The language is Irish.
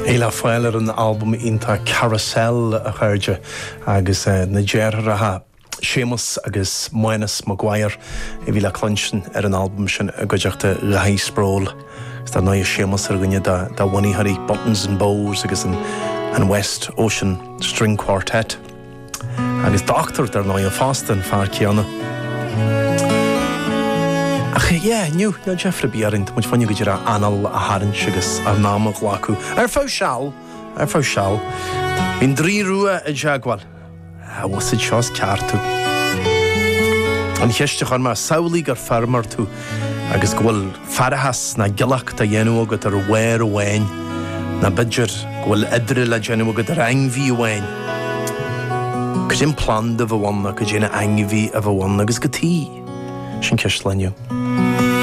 Éile fáil ar an albumm ionta Carousel a chuirde agus na déartha Seamus agus Moynes Maguire I bhí le clansin ar an albumm sin a goideachta Rahí Spróil. Is tá nua Seamus ar gunne da Winnie Buttons and Bows agus an West Ocean String Quartet. Agus Doctor dar nua fástan fear ceanna. Ach, nu Jeffrey Bierint, much fannig go dira anal a harin sigus ar náma ghlacu. Ar fá seall. Bhín 3 rua a jaagwal. A wasid seos ceartú. An cheiste chun mar saolaí gur farmar tú, agus gohfuil farahas na gilach ta dhéanú agad ar wéir a bhain, na bidger gohfuil idril a dhéanú agad ar angmhí a bhain. Go dén plan da bhhain, go dhéanú angmhí a bhhain agus go tí. Sin ceist leniu.